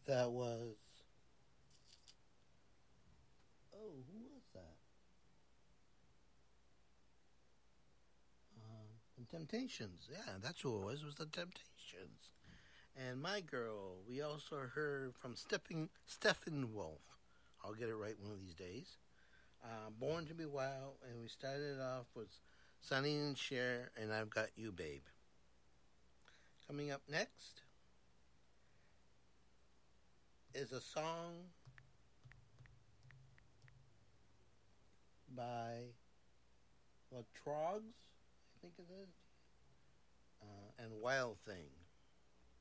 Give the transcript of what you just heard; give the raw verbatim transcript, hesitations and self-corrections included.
That was. Oh, who was that? Uh, the Temptations. Yeah, that's who it was. It was the Temptations. And My Girl. We also heard from Stepping Steppenwolf. I'll get it right one of these days. Uh, Born to Be Wild, and we started off with Sonny and Cher, and I've Got You, Babe. Coming up next is a song by La Trogs, I think it is, uh, and Wild Thing.